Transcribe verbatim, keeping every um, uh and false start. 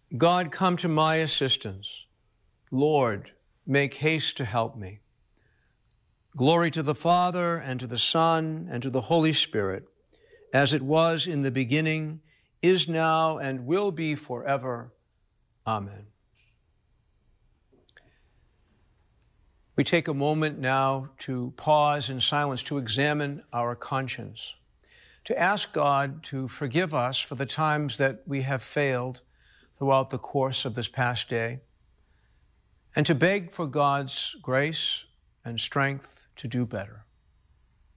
God, come to my assistance. Lord, make haste to help me. Glory to the Father, and to the Son, and to the Holy Spirit, as it was in the beginning, is now, and will be forever. Amen. We take a moment now to pause in silence, to examine our conscience, to ask God to forgive us for the times that we have failed throughout the course of this past day, and to beg for God's grace and strength to do better.